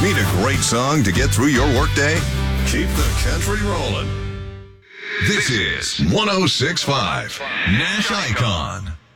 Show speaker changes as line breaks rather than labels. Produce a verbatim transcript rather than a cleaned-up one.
Need a great song to get through your workday? Keep the country rolling. This is one oh six point five Nash Icon.